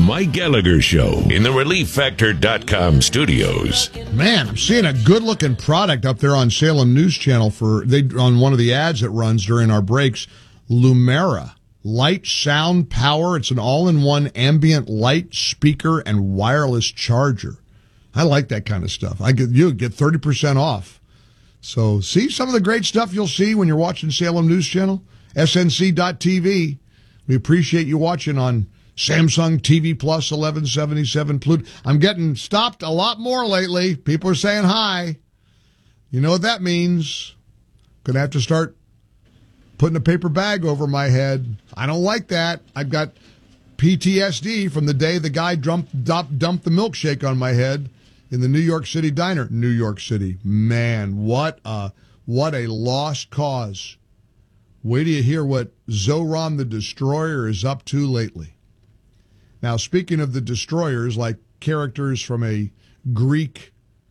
Mike Gallagher Show in the ReliefFactor.com studios. Man, I'm seeing a good-looking product up there on Salem News Channel on one of the ads that runs during our breaks. Lumera. Light, sound, power. It's an all-in-one ambient light, speaker, and wireless charger. I like that kind of stuff. You get 30% off. So see some of the great stuff you'll see when you're watching Salem News Channel, snc.tv. We appreciate you watching on Samsung TV Plus 1177 Pluto. I'm getting stopped a lot more lately. People are saying hi. You know what that means. Gonna have to start putting a paper bag over my head. I don't like that. I've got PTSD from the day the guy dumped the milkshake on my head in the New York City diner. New York City. Man, what a lost cause. Wait till you hear what Zoram the Destroyer is up to lately. Now, speaking of the destroyers, like characters from a Greek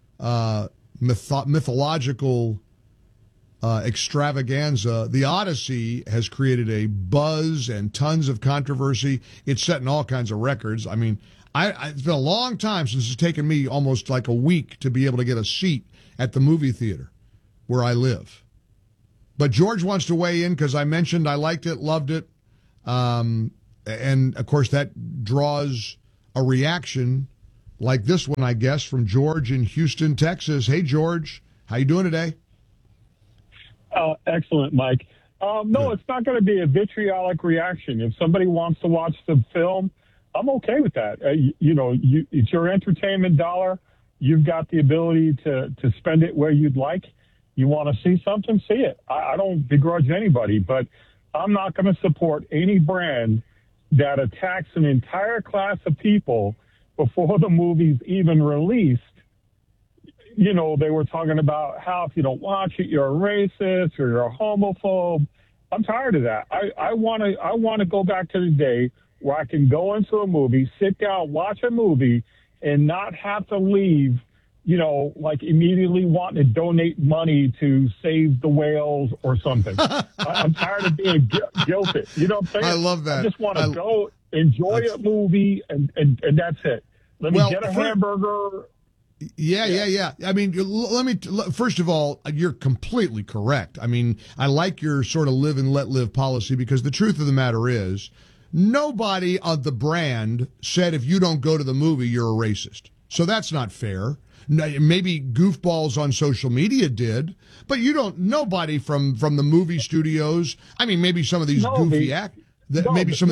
mythological extravaganza, the Odyssey has created a buzz and tons of controversy. It's setting all kinds of records. I mean, it's been a long time since it's taken me almost like a week to be able to get a seat at the movie theater where I live. But George wants to weigh in because I mentioned I liked it, loved it. And, of course, that draws a reaction like this one, I guess, from George in Houston, Texas. Hey, George. How you doing today? Excellent, Mike. No, it's not going to be a vitriolic reaction. If somebody wants to watch the film, I'm okay with that. It's your entertainment dollar. You've got the ability to spend it where you'd like. You want to see something, see it. I don't begrudge anybody, but I'm not going to support any brand that attacks an entire class of people before the movie's even released. You know, they were talking about how if you don't watch it, you're a racist or you're a homophobe. I'm tired of that. I want to go back to the day where I can go into a movie, sit down, watch a movie, and not have to leave, like immediately wanting to donate money to save the whales or something. I'm tired of being guilty. You know what I'm saying? I love that. I just want to go enjoy a movie and that's it. Let me get a hamburger. Yeah. I mean, first of all, you're completely correct. I mean, I like your sort of live and let live policy because the truth of the matter is nobody of the brand said if you don't go to the movie, you're a racist. So that's not fair. Maybe goofballs on social media did, but nobody from the movie studios. I mean, maybe some of these goofy the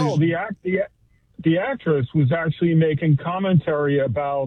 actress was actually making commentary about,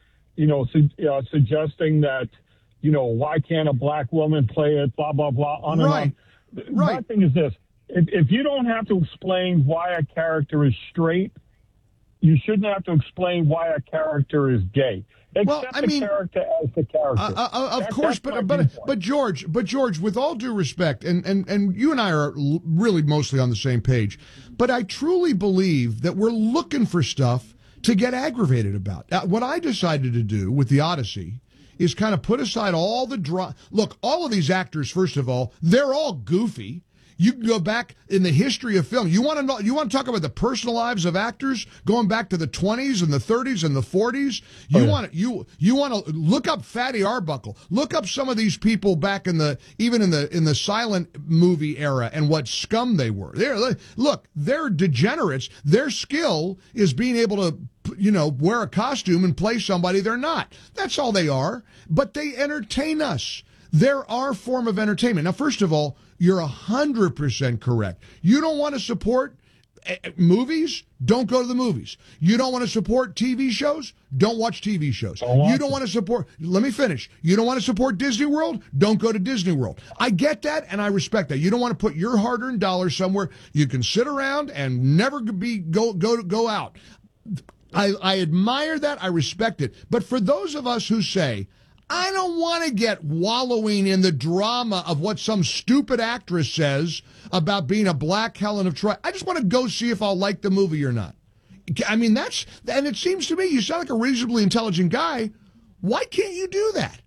suggesting that, why can't a black woman play it, blah, blah, blah, on and on. My thing is this. If you don't have to explain why a character is straight, you shouldn't have to explain why a character is gay. Accept the character as the character. Of course, but George, with all due respect, and you and I are really mostly on the same page, but I truly believe that we're looking for stuff to get aggravated about. What I decided to do with the Odyssey is kind of put aside all the drama. Look, all of these actors, first of all, they're all goofy. You can go back in the history of film. You want to talk about the personal lives of actors going back to the 20s and the 30s and the 40s. You want to look up Fatty Arbuckle. Look up some of these people back in the silent movie era and what scum they were. They're degenerates. Their skill is being able to wear a costume and play somebody they're not. That's all they are. But they entertain us. They're our form of entertainment. Now, first of all, you're 100% correct. You don't want to support movies? Don't go to the movies. You don't want to support TV shows? Don't watch TV shows. You don't want to support, let me finish. You don't want to support Disney World? Don't go to Disney World. I get that and I respect that. You don't want to put your hard-earned dollars somewhere you can sit around and never go out. I admire that. I respect it. But for those of us who say, I don't want to get wallowing in the drama of what some stupid actress says about being a black Helen of Troy. I just want to go see if I'll like the movie or not. I mean, and it seems to me you sound like a reasonably intelligent guy. Why can't you do that?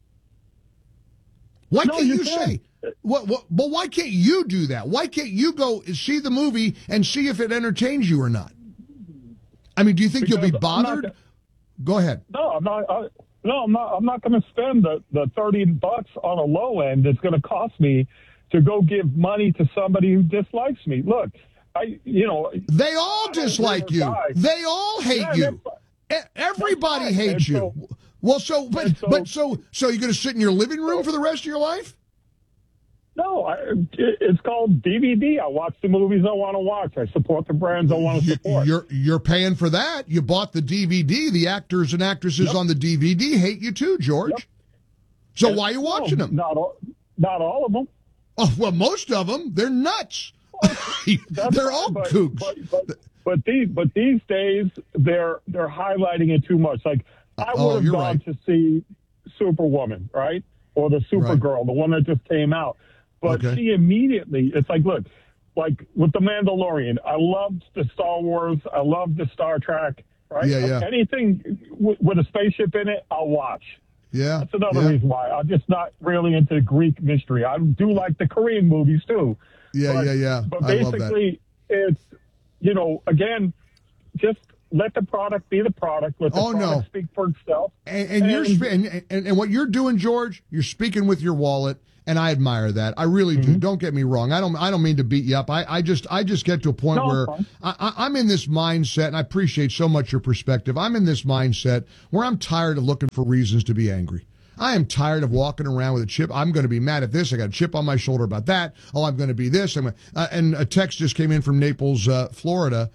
Why can't you say? But why can't you do that? Why can't you go see the movie and see if it entertains you or not? I mean, do you think you'll be Because I'm not bothered? Go ahead. No, I'm not. I'm not going to spend the $30 on a low end. It's going to cost me to go give money to somebody who dislikes me. Look, They all dislike you. They all hate you. Everybody hates you. Well, so you're going to sit in your living room for the rest of your life? No, it's called DVD. I watch the movies I want to watch. I support the brands I want to support. You're paying for that. You bought the DVD. The actors and actresses on the DVD hate you too, George. Yep. So why are you watching them? Not all of them. Oh, well, most of them. They're nuts. They're all kooks. But these days they're highlighting it too much. Like I would have gone to see Superwoman, right? Or the Supergirl, the one that just came out. But she immediately, it's like, look, like with The Mandalorian, I loved the Star Wars, I loved the Star Trek, right? Yeah. Anything with a spaceship in it, I'll watch. Yeah. That's another reason why I'm just not really into Greek mystery. I do like the Korean movies too. Yeah. But basically, it's, again, just let the product be the product. Let the product speak for itself. And what you're doing, George, you're speaking with your wallet, and I admire that. I really do. Don't get me wrong. I don't mean to beat you up. I just get to a point where I'm in this mindset, and I appreciate so much your perspective. I'm in this mindset where I'm tired of looking for reasons to be angry. I am tired of walking around with a chip. I'm going to be mad at this. I got a chip on my shoulder about that. Oh, I'm going to be this. And a text just came in from Naples, Florida.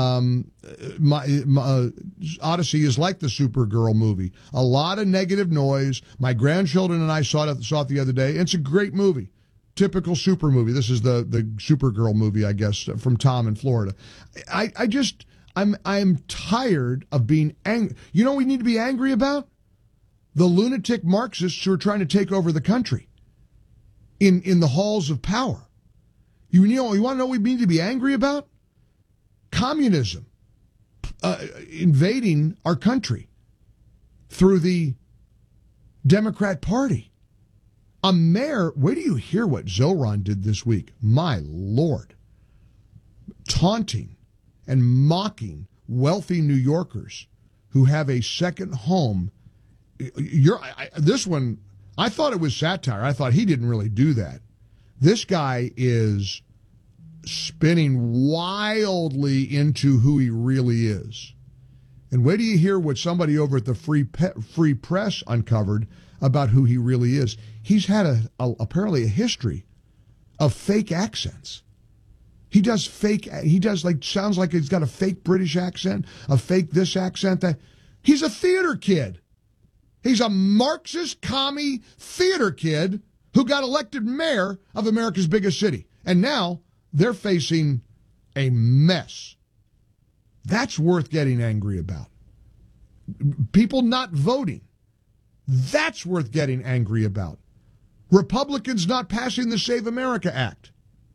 Odyssey is like the Supergirl movie. A lot of negative noise. My grandchildren and I saw it the other day. It's a great movie. Typical super movie. This is the Supergirl movie, I guess, from Tom in Florida. I'm tired of being angry. You know what we need to be angry about? The lunatic Marxists who are trying to take over the country in the halls of power. You want to know what we need to be angry about? Communism invading our country through the Democrat Party. A mayor, wait till you hear what Zoran did this week. My Lord. Taunting and mocking wealthy New Yorkers who have a second home. This one, I thought it was satire. I thought he didn't really do that. This guy is spinning wildly into who he really is. And wait till you hear what somebody over at the Free Press uncovered about who he really is. He's had apparently a history of fake accents. He does sounds like he's got a fake British accent, a fake this accent, that. He's a theater kid. He's a Marxist commie theater kid who got elected mayor of America's biggest city. And now they're facing a mess. That's worth getting angry about. People not voting. That's worth getting angry about. Republicans not passing the Save America Act.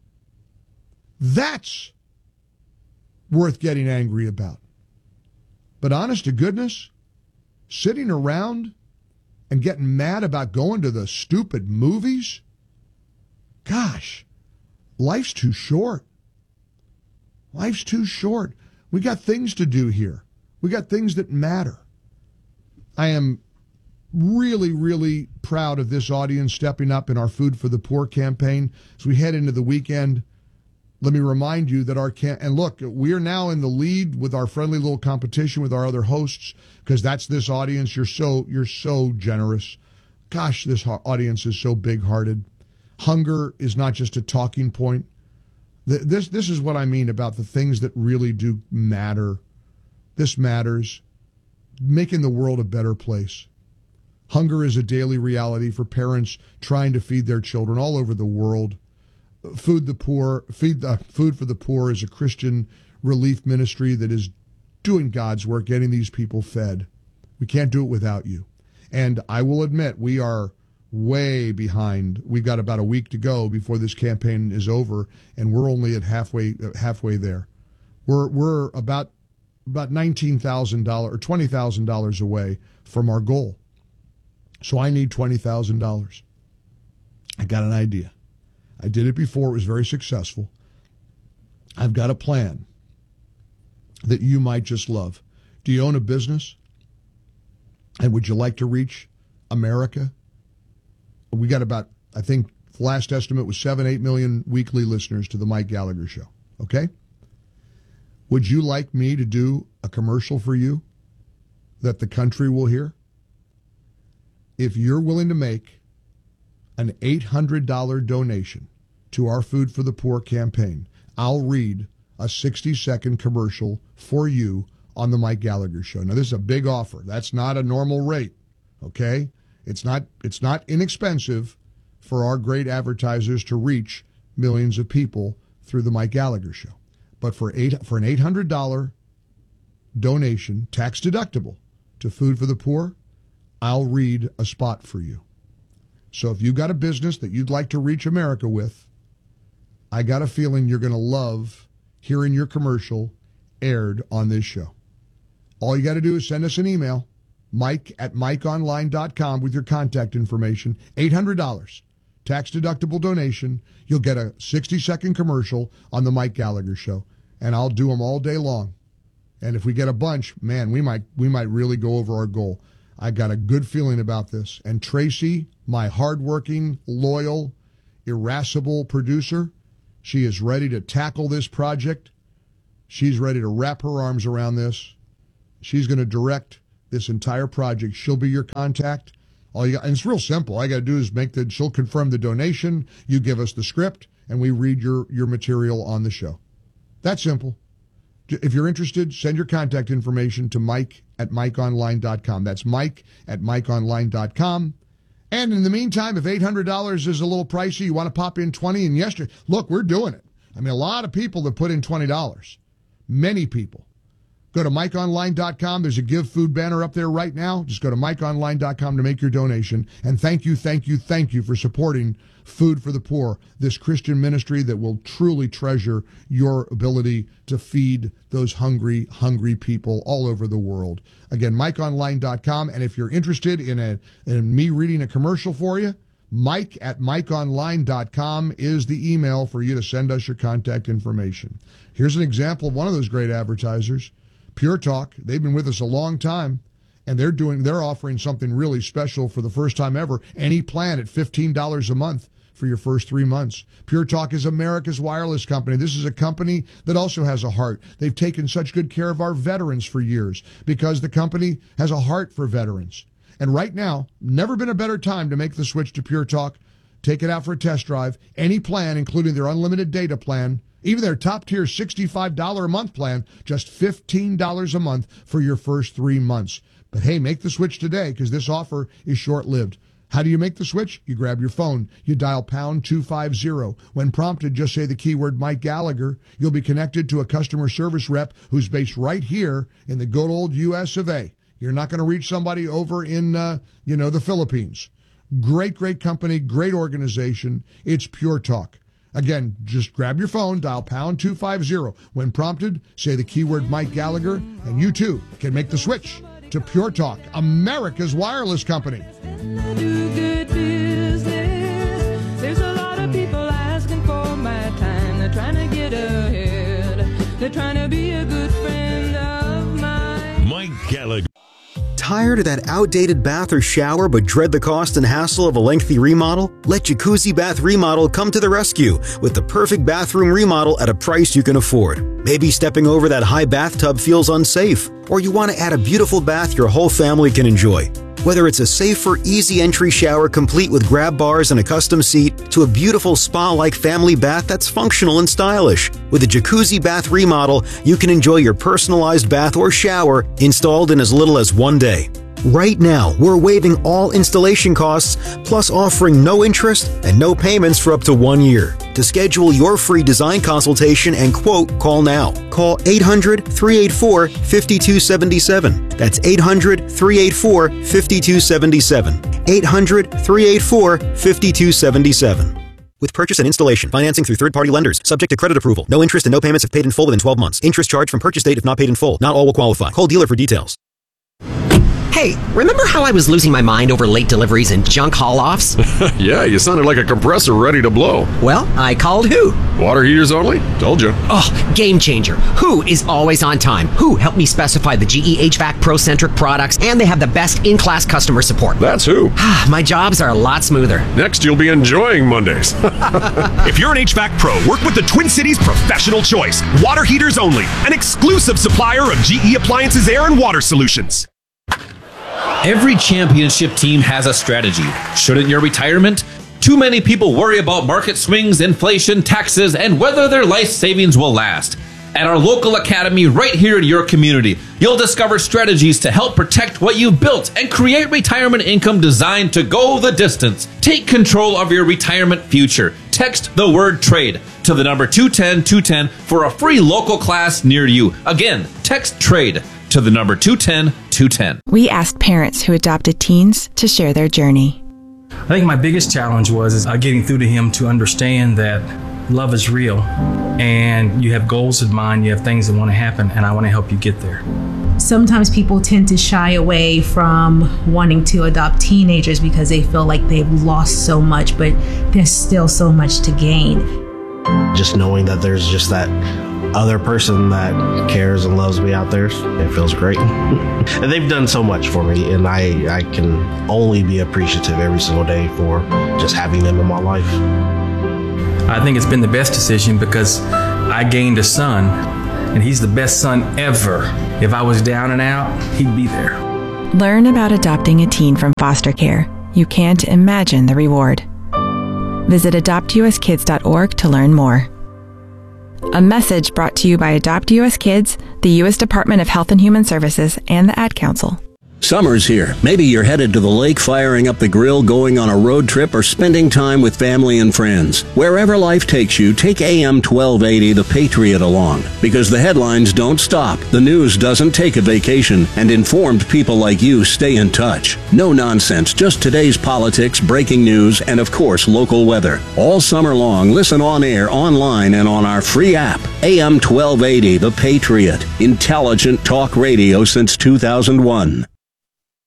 That's worth getting angry about. But honest to goodness, sitting around and getting mad about going to the stupid movies? Gosh, life's too short. Life's too short. We got things to do here. We got things that matter. I am really, really proud of this audience stepping up in our Food for the Poor campaign. As we head into the weekend, let me remind you that and look, we are now in the lead with our friendly little competition with our other hosts, because that's this audience. You're so generous. Gosh, this audience is so big-hearted. Hunger is not just a talking point. This is what I mean about the things that really do matter. This matters. Making the world a better place. Hunger is a daily reality for parents trying to feed their children all over the world. Food for the Poor is a Christian relief ministry that is doing God's work, getting these people fed. We can't do it without you. And I will admit, we are way behind. We've got about a week to go before this campaign is over, and we're only at halfway there. We're about $19,000 or $20,000 away from our goal. So I need $20,000. I got an idea. I did it before. It was very successful. I've got a plan. that you might just love. Do you own a business? And would you like to reach America? We got about, I think, the last estimate was 7-8 million weekly listeners to the Mike Gallagher Show. Okay? Would you like me to do a commercial for you that the country will hear? If you're willing to make an $800 donation to our Food for the Poor campaign, I'll read a 60-second commercial for you on the Mike Gallagher Show. Now, this is a big offer. That's not a normal rate, okay? It's not inexpensive for our great advertisers to reach millions of people through the Mike Gallagher Show. But for an $800 donation, tax deductible, to Food for the Poor, I'll read a spot for you. So if you've got a business that you'd like to reach America with, I got a feeling you're going to love hearing your commercial aired on this show. All you got to do is send us an email, mike@mikeonline.com, with your contact information. $800, tax-deductible donation. You'll get a 60-second commercial on the Mike Gallagher Show, and I'll do them all day long. And if we get a bunch, man, we might really go over our goal. I got a good feeling about this. And Tracy, my hardworking, loyal, irascible producer, she is ready to tackle this project. She's ready to wrap her arms around this. She's going to direct this entire project. She'll be your contact. And it's real simple. All you got to do is she'll confirm the donation. You give us the script, and we read your material on the show. That's simple. If you're interested, send your contact information to mike@mikeonline.com. That's mike@mikeonline.com. And in the meantime, if $800 is a little pricey, you want to pop in $20, and yesterday, look, we're doing it. I mean, a lot of people that put in $20. Many people. Go to mikeonline.com. There's a Give Food banner up there right now. Just go to mikeonline.com to make your donation. And thank you for supporting Food for the Poor, this Christian ministry that will truly treasure your ability to feed those hungry, hungry people all over the world. Again, mikeonline.com. And if you're interested in me reading a commercial for you, mike@mikeonline.com is the email for you to send us your contact information. Here's an example of one of those great advertisers, Pure Talk. They've been with us a long time, and they're offering something really special for the first time ever. Any plan at $15 a month for your first 3 months. Pure Talk is America's wireless company. This is a company that also has a heart. They've taken such good care of our veterans for years because the company has a heart for veterans. And right now, never been a better time to make the switch to Pure Talk. Take it out for a test drive. Any plan, including their unlimited data plan, even their top-tier $65 a month plan, just $15 a month for your first 3 months. But hey, make the switch today because this offer is short-lived. How do you make the switch? You grab your phone. You dial pound 250. When prompted, just say the keyword Mike Gallagher. You'll be connected to a customer service rep who's based right here in the good old U.S. of A. You're not going to reach somebody over in, the Philippines. Great company, great organization. It's Pure Talk. Again, just grab your phone, dial pound 250. When prompted, say the keyword Mike Gallagher, and you too can make the switch to Pure Talk, America's wireless company. There's a lot of people asking for my time. They're trying to get ahead. They're trying to be a good friend of mine. Mike Gallagher. Tired of that outdated bath or shower but dread the cost and hassle of a lengthy remodel? Let Jacuzzi Bath Remodel come to the rescue with the perfect bathroom remodel at a price you can afford. Maybe stepping over that high bathtub feels unsafe, or you want to add a beautiful bath your whole family can enjoy. Whether it's a safer, easy entry shower complete with grab bars and a custom seat, to a beautiful spa-like family bath that's functional and stylish. With a Jacuzzi Bath Remodel, you can enjoy your personalized bath or shower installed in as little as 1 day. Right now, we're waiving all installation costs, plus offering no interest and no payments for up to 1 year. To schedule your free design consultation and quote, call now. Call 800-384-5277. That's 800-384-5277. 800-384-5277. With purchase and installation, financing through third-party lenders, subject to credit approval. No interest and no payments if paid in full within 12 months. Interest charged from purchase date if not paid in full. Not all will qualify. Call dealer for details. Hey, remember how I was losing my mind over late deliveries and junk haul-offs? Yeah, you sounded like a compressor ready to blow. Well, I called Who. Water heaters only? Told you. Oh, game changer. Who is always on time. Who helped me specify the GE HVAC Pro-centric products, and they have the best in-class customer support. That's Who. My jobs are a lot smoother. Next, you'll be enjoying Mondays. If you're an HVAC pro, work with the Twin Cities Professional Choice. Water heaters only. An exclusive supplier of GE Appliances Air and Water Solutions. Every championship team has a strategy. Shouldn't your retirement? Too many people worry about market swings, inflation, taxes, and whether their life savings will last. At our local academy right here in your community, you'll discover strategies to help protect what you've built and create retirement income designed to go the distance. Take control of your retirement future. Text the word TRADE to the number 210-210 for a free local class near you. Again, text TRADE to the number 210-210. We asked parents who adopted teens to share their journey. I think my biggest challenge was getting through to him to understand that love is real and you have goals in mind, you have things that want to happen, and I want to help you get there. Sometimes people tend to shy away from wanting to adopt teenagers because they feel like they've lost so much, but there's still so much to gain. Just knowing that there's just that other person that cares and loves me out there, it feels great. And they've done so much for me, and I can only be appreciative every single day for just having them in my life. I think it's been the best decision because I gained a son, and he's the best son ever. If I was down and out, he'd be there. Learn about adopting a teen from foster care. You can't imagine the reward. Visit adoptuskids.org to learn more. A message brought to you by Adopt US Kids, the U.S. Department of Health and Human Services, and the Ad Council. Summer's here. Maybe you're headed to the lake, firing up the grill, going on a road trip, or spending time with family and friends. Wherever life takes you, take AM 1280 The Patriot along. Because the headlines don't stop, the news doesn't take a vacation, and informed people like you stay in touch. No nonsense, just today's politics, breaking news, and of course, local weather. All summer long, listen on air, online, and on our free app. AM 1280 The Patriot. Intelligent talk radio since 2001.